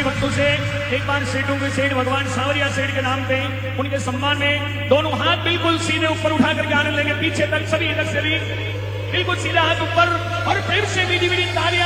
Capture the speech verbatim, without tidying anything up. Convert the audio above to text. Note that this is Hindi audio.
सभी भक्तों से एक बार सेठों के सेठ भगवान सांवरिया सेठ के नाम पे उनके सम्मान में दोनों हाथ बिल्कुल सीधे ऊपर उठा करके आनंद लेंगे, पीछे तक सभी इधर से भी बिल्कुल सीधा हाथ ऊपर और फिर से मीठी मीठी तालियां